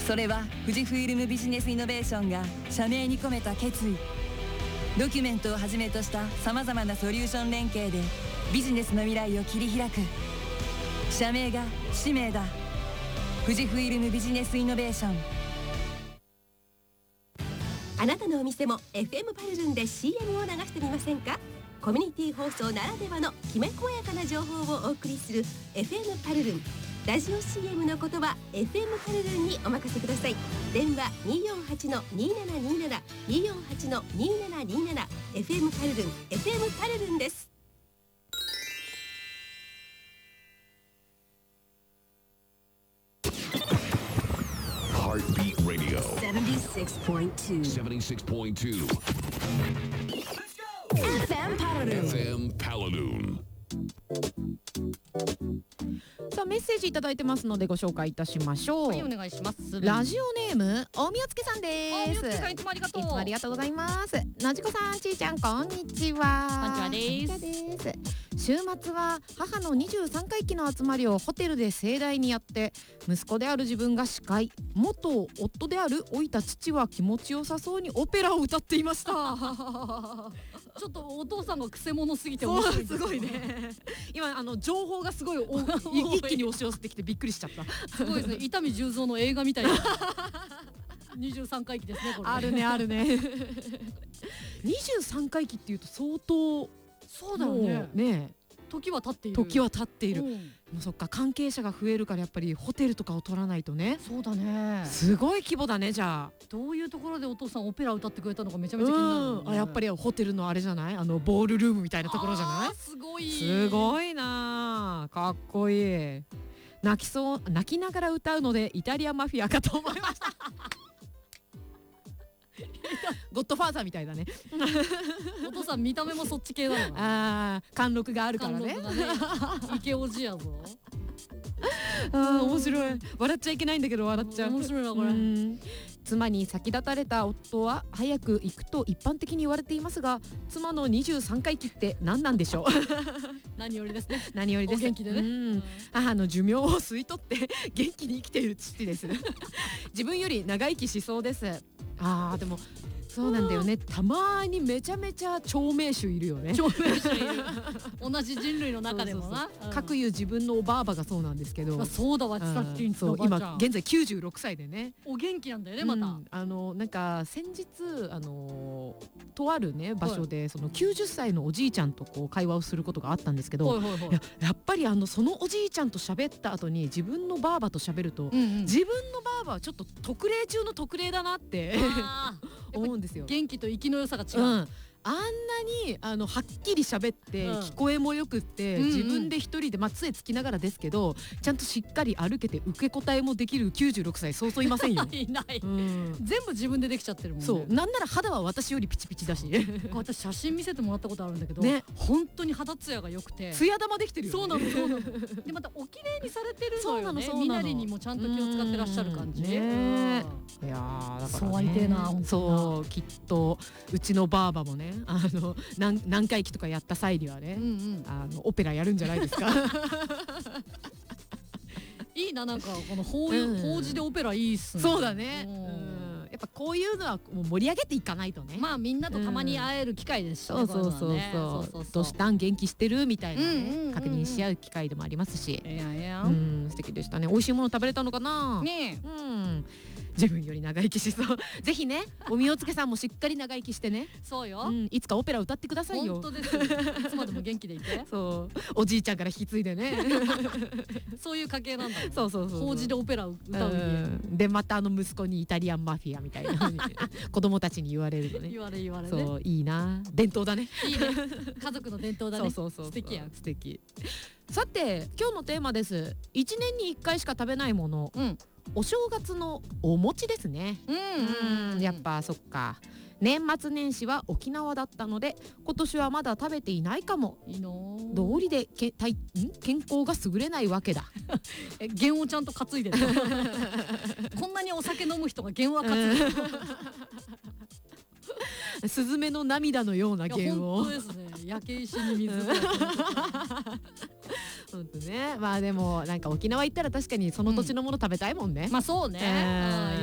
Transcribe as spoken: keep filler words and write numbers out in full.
それは富士フイルムビジネスイノベーションが社名に込めた決意。ドキュメントをはじめとしたさまざまなソリューション連携でビジネスの未来を切り開く。社名が使命だ。富士フイルムビジネスイノベーション。 あなたのお店も エフエム パルルンで シーエム を流してみませんか。コミュニティ放送ならではのきめ細やかな情報をお送りする エフエム パルルン。ラジオ シーエム のことは エフエム パルルンにお任せください。電話 にーよんはちのにーななにーなな にーよんはちのにーななにーなな エフエム パルルン エフエム パルルンです。 Heartbeat Radio セブンティーシックスポイントツーセブンティーシックスポイントツーエフエム パルルンエフエム Paladoon。 さあメッセージいただいてますのでご紹介いたしましょう。 はい、お願いします。 ラジオネームおみおつけさんです。 おみおつけさん、いつもありがとう。 いつもありがとうございます。なじこさん、ちーちゃん、こんにちは。 こんにちはです。 こんにちはです。週末は母のにじゅうさんかいきの集まりをホテルで盛大にやって、息子である自分が司会、元夫である老いた父は気持ちよさそうにオペラを歌っていました。 ちょっとお父さんがクセ者すぎて面白いです。 すごいね。今あの情報がすごいお一気に押し寄せてきてびっくりしちゃった。 すごいですね。伊丹十三の映画みたいなにじゅうさんかいきですね、これ。 あるねあるね。にじゅうさんかいきっていうと相当そうだよね。 ね時は経っている。 時は経っている。 うん、 もうそっか、関係者が増えるからやっぱりホテルとかを取らないとね。 そうだね。 すごい規模だね。じゃあどういうところでお父さんオペラ歌ってくれたのかめちゃめちゃ気になる、ね。 うん、あ、やっぱりホテルのあれじゃない、あのボールルームみたいなところじゃない。 あ、すごい。 すごいな、かっこいい。泣きそう、泣きながら歌うのでイタリアマフィアかと思いました。ゴッドファーザーみたいだね。 お父さん見た目もそっち系なの。 ああ、貫禄があるからね。 貫禄がね、イケオジやぞ。 ああ、面白い。笑っちゃいけないんだけど笑っちゃう。 面白いなこれ。 妻に先立たれた夫は早く行くと一般的に言われていますが、妻のにじゅうさんかいきって何なんでしょう。 何よりですね。 何よりです。 お元気でね。 うん、母の寿命を吸い取って元気に生きている父です。自分より長生きしそうです。ああ、でもそうなんだよね。たまにめちゃめちゃ長命種いるよね。 長命種いる。同じ人類の中でもな。 各いう自分のおばあばがそうなんですけど。 そうだわ、ちさっきんそう、今現在きゅうじゅうろくさいでね。 お元気なんだよね、また。 あのなんか先日あのとあるね場所でそのきゅうじゅっさいのおじいちゃんとこう会話をすることがあったんですけど、ややっぱりあのそのおじいちゃんと喋った後に自分のばあばと喋ると、自分のばあばはちょっと特例中の特例だなって思うんですよ。 元気と生きの良さが違う。 うん、あんなにあのはっきり喋って聞こえもよくって、自分で一人で、まあ、杖つきながらですけどちゃんとしっかり歩けて受け答えもできるきゅうじゅうろくさいそうそういませんよ。 いない、うん、全部自分でできちゃってるもんね。 そう、なんなら肌は私よりピチピチだし。 私写真見せてもらったことあるんだけど、ね、本当に肌ツヤが良くてツヤ玉できてるよね。 そうなのそうなの。でまたお綺麗にされてるのよね。身なりにもちゃんと気を使ってらっしゃる感じ。ね、 いやー、だからね、 そう会いてえな。 そう、きっとうちのばあばもね、あの何, 何回忌とかやった際にはね、うん、うん、あのオペラやるんじゃないですか。 いいな、なんかこの法、うん、法事でオペラいいっすね。 そうだね、うん、やっぱこういうのはもう盛り上げていかないとね。 まあみんなとたまに会える機会ですしね、 うん、そうそうそうそう、どうしたん元気してるみたいなね、うんうんうん、確認し合う機会でもありますし、いやいや、うん、素敵でしたね。美味しいもの食べれたのかなねえ、うん、自分より長生きしそう。ぜひね、おみおつけさんもしっかり長生きしてね。 そうよ、 うん、いつかオペラ歌ってくださいよ。 本当ですよ。いつまでも元気でいて。 そう、おじいちゃんから引き継いでね。 そういう家系なんだもん。 そうそうそう、 法事でオペラ歌う家、うん、 でまたあの息子にイタリアンマフィアみたいな風に子供たちに言われるのね。 言われ言われね。 そう、いいな、伝統だね。 いいね、家族の伝統だね。そうそうそう、素敵やん。 素敵。さて今日のテーマです。いちねんにいっかいしか食べないもの、うん、お正月のお餅ですね。うんうん、やっぱそっか、年末年始は沖縄だったので今年はまだ食べていないかも。いいの道理でけ体ん健康が優れないわけだ。 え、弦をちゃんと担いでる。こんなにお酒飲む人が弦は担いでる。 スズメの涙のような弦を。 本当ですね。焼け石に水。 本当ね。まあでもなんか沖縄行ったら確かにその土地のもの食べたいもんね。 うん、まあそうね。えー、